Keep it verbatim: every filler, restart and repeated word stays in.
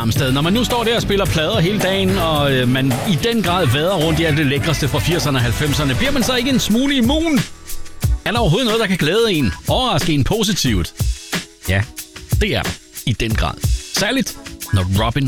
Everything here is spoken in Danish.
Armstead. Når man nu står der og spiller plader hele dagen, og øh, man i den grad vader rundt i alt det lækreste fra firserne og halvfemserne, bliver man så ikke en smule immun? Er der overhovedet noget, der kan glæde en? Overraske en positivt? Ja, det er i den grad. Særligt, når Robin